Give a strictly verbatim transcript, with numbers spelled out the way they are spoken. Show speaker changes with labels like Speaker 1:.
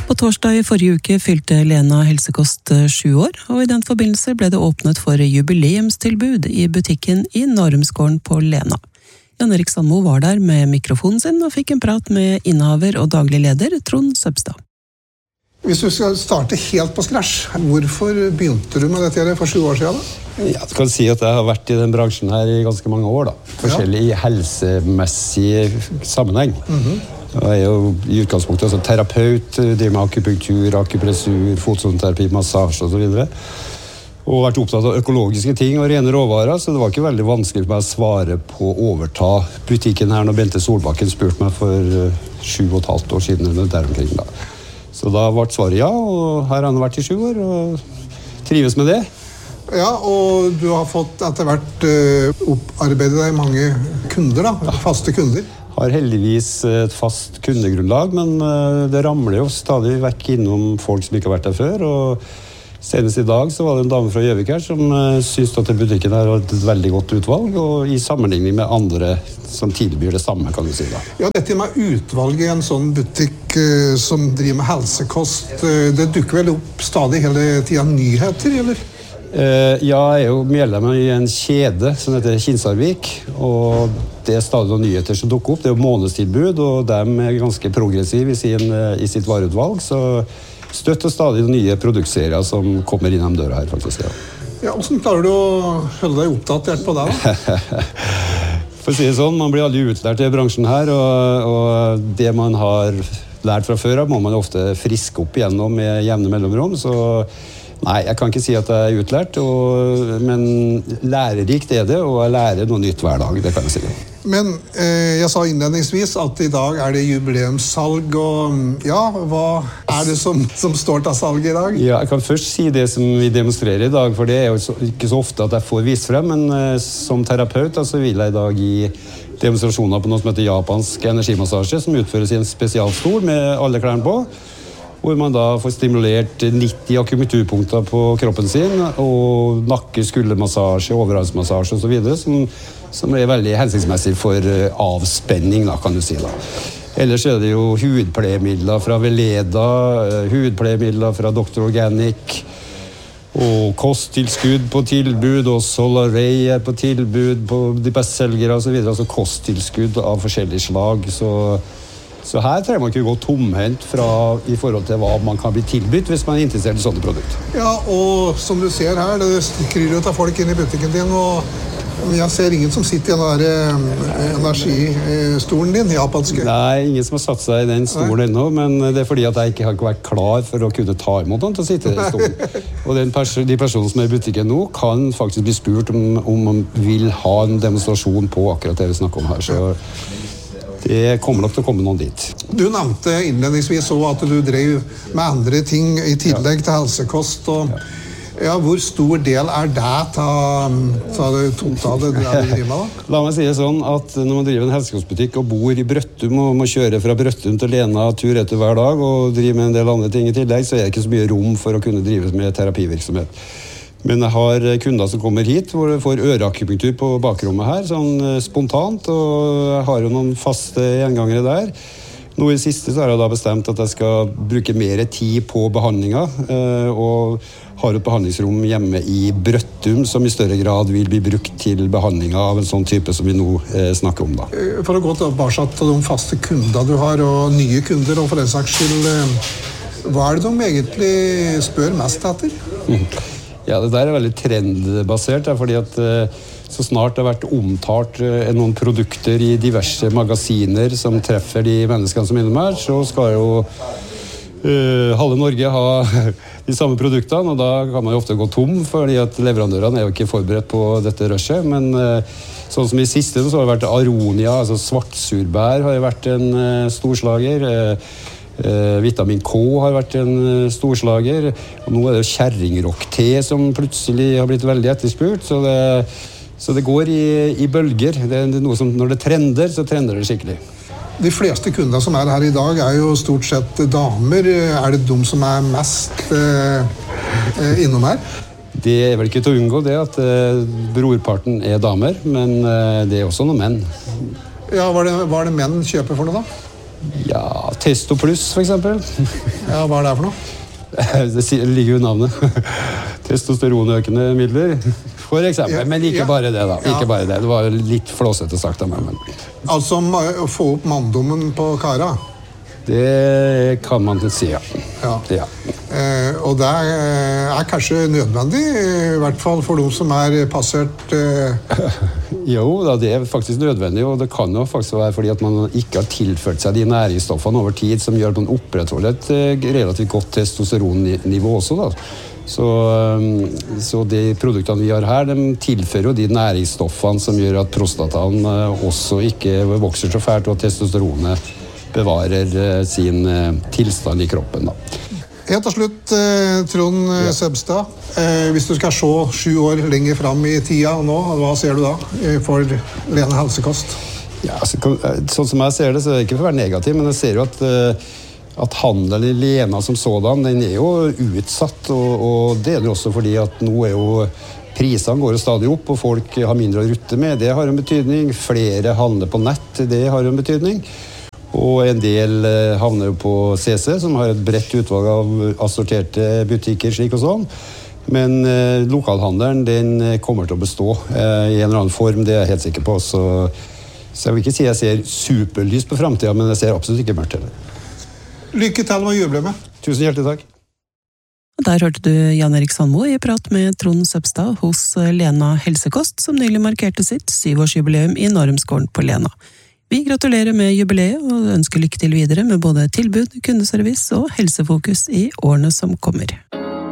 Speaker 1: På torsdag i forrige uke fylte Lena Helsekost sju år, og i den forbindelse ble det åpnet for jubileumstilbud i butikken i Narumsgården på Lena. Jan Erik Sandmo var der med mikrofonen sin og fikk en prat med innehaver og daglig leder Trond Søbstad.
Speaker 2: Hvis du skal starte helt på scratch, hvorfor begynte du med dette for sju år siden da?
Speaker 3: Ja, du kan si at jeg har vært i den bransjen her i ganske mange år da. Forskjellig i helsemessig sammenheng. Mm-hmm. Jeg er jo i utgangspunktet altså, terapeut, driver med akupunktur, akupressur, fotsoneterapi, massasje og så videre. Og vært opptatt av økologiske ting og rene råvarer, så det var ikke veldig vanskelig for meg å svare på å overta butikken her når Bente Solbakken spurte meg for sju og et halvt år siden eller der omkring da. Så da ble svaret ja, og her har han vært i sju år og trives med det.
Speaker 2: Ja, og du har fått etter hvert uh, opparbeidet deg mange kunder da, ja. Faste kunder.
Speaker 3: Har heldigvis et fast kundegrunnlag, men uh, det ramler jo stadig vekk innom folk som ikke har vært der før, og senest i dag så var det en dame fra Gjøvik her som uh, syntes at butikken her var et veldig godt utvalg, og i sammenligning med andre som tilbyr det samme, kan du si da.
Speaker 2: Ja, dette med utvalg i en sånn butikk uh, som driver med helsekost, uh, det dukker vel opp stadig hele tiden nyheter, eller?
Speaker 3: Uh, ja, jeg er jo medlem i en kjede som heter Kinsarvik, og det er stadig noen nyheter som dukker opp. Det er jo månedstilbud, og de er ganske progressive i, sin, i sitt vareutvalg, så støtt og stadig nye produktserier som kommer innom døra her, faktisk. Ja,
Speaker 2: ja hvordan klarer du å holde deg oppdatert på det da?
Speaker 3: For å si det sånn, man blir aldri utlært i bransjen her, og, og det man har lært fra før av må man ofte friske opp igjennom med jevne mellomrom, så nei, jeg kan ikke si at jeg er utlært, og, men lærerikt er det, og jeg lærer noe nytt hver dag, det kan jeg si.
Speaker 2: Men eh, jeg sa innledningsvis at i dag er det jubileumssalg, og ja, hva er det som, som står til salg i dag?
Speaker 3: Ja, jeg kan først si det som vi demonstrerer i dag, for det er jo så, ikke så ofte at jeg får vist frem, men eh, som terapeut altså, vil jeg i dag gi demonstrasjoner på noe som heter japansk energimassasje, som utføres i en spesialstol med alle klærne på, hvor man da får stimulert nitti akupunkturpunkter på kroppen sin, og nakke, skuldermassasje, overhalsmassasje og så videre, som, som er veldig hensiktsmessig for avspenning, da, kan du si da. Ellers er det jo hudpleiemidler fra Veleda, hudpleiemidler fra doktor Organic, og kosttilskudd på tilbud, og Solaray er på tilbud på de bestselgere og så videre, altså kosttilskudd av forskjellige slag, så Så her trenger man ikke gå tomhendt fra i forhold til hva man kan bli tilbudt hvis man er interessert i sånne produkter.
Speaker 2: Ja, og som du ser her, det kryr ut av folk inn i butikken din, og jeg ser ingen som sitter i den der energistolen din, japanske.
Speaker 3: Nei, ingen som har satt seg i den stolen ennå, men det er fordi at jeg ikke har vært klar for å kunne ta imot den til å sitte i den stolen. Og den pers de personene som er i butikken nå kan faktisk bli spurt om, om man vil ha en demonstrasjon på akkurat det vi snakker om her, så det kommer nok til å komme noen dit.
Speaker 2: Du nevnte innledningsvis også at du drev med andre ting i tillegg til helsekost, og ja, hvor stor del er det til det totale du driver med da?
Speaker 3: La meg si det sånn at når man driver en helsekostbutikk og bor i Brøttum og må kjøre fra Brøttum til Lena tur etter hver dag og drive med en del andre ting i tillegg, så er det ikke så mye rom for å kunne drive med terapivirksomhet. Men jeg har kunder som kommer hit hvor de får øreakupunktur på bakrommet her, sånn spontant, og jeg har jo noen faste gjengangere der. Nå i det siste så har jeg da bestemt at jeg skal bruke mer tid på behandlinger, og har et behandlingsrom hjemme i Brøttum som i større grad vil bli brukt til behandlinger av en sånn type som vi nå snakker om da.
Speaker 2: For å gå tilbake til de faste kunder du har, og nye kunder, og for den saks skyld, hva er det de egentlig spør mest etter?
Speaker 3: Mm. Ja, det der er veldig trendbasert, fordi at så snart det har vært omtalt noen produkter i diverse magasiner som treffer de menneskene som er innom her, så skal jo uh, halve Norge ha de samme produktene, og da kan man jo ofte gå tom, fordi at leverandørene er jo ikke forberedt på dette rushet, men uh, sånn som i siste så har det vært Aronia, altså svartsurbær har jo vært en uh, storslager, uh, Uh, vitamin K har vært en uh, storslager, og nå er det kjerringrock-te som plutselig har blitt veldig etterspurt, så det, så det går i, i bølger. Det er noe som, når det trender, så trender det skikkelig.
Speaker 2: De fleste kunder som er her i dag er jo stort sett damer. Er det de som er mest uh, innom her?
Speaker 3: Det er vel ikke til å unngå det at uh, brorparten er damer, men uh, det er også noen menn.
Speaker 2: Ja, hva er det, hva er det menn kjøper for noe da?
Speaker 3: Ja, Testo Plus for eksempel.
Speaker 2: Ja, hva er det for noe?
Speaker 3: Det ligger jo navnet. Testosteronøkende midler, for eksempel. Men ikke
Speaker 2: Ja.
Speaker 3: bare det da. Ikke
Speaker 2: Ja.
Speaker 3: bare det. Det var litt flåsete sagt av meg, men
Speaker 2: Altså å få opp manndommen på kara.
Speaker 3: det kan man si, ja.
Speaker 2: Ja.
Speaker 3: Ja.
Speaker 2: Eh, og det er, er kanskje nødvendig, i hvert fall for de som er passert eh,
Speaker 3: Jo, da, det er faktisk nødvendig, og det kan jo faktisk være fordi at man ikke har tilført seg de næringsstoffene over tid som gjør at man opprettholder et eh, relativt godt testosteronnivå også, da. Så, eh, så de produktene vi har her, de tilfører jo de næringsstoffene som gjør at prostataen eh, også ikke vokser så fælt, og at testosteronet bevarer eh, sin eh, tilstand i kroppen, da.
Speaker 2: Helt til slutt, eh, Trond eh, Sebstad. Eh, hvis du skal se sju år lenger fram i tida nå, hva ser du da eh, for Lena Helsekost?
Speaker 3: Ja, altså, kan- sånn som jeg ser det, så er det ikke for å være negativ, men jeg ser jo at, eh, at handel i Lena som sådan, den er jo utsatt, og, og det er det også fordi at nå er jo prisene går jo stadig opp, og folk har mindre å rutte med. Det har en betydning. Flere handler på nett, det har en betydning. Og en del eh, havner jo på C C, som har et bredt utvalg av assorterte butikker, slik og sånn. Men eh, lokalhandelen, den kommer til å bestå eh, i en eller annen form, det er jeg helt sikker på. Så, så jeg vil ikke si jeg ser superlys på fremtiden, men jeg ser absolutt ikke mørkt til det.
Speaker 2: Lykke til med jubileet.
Speaker 3: Tusen hjertelig takk.
Speaker 1: Der hørte du Jan Erik Sandmo i prat med Trond Søbstad hos Lena Helsekost, som nylig markerte sitt syvårsjubileum i Normsgården på Lena. Vi gratulerer med jubileet og ønsker lykke til videre med både tilbud, kundeservice og helsefokus i årene som kommer.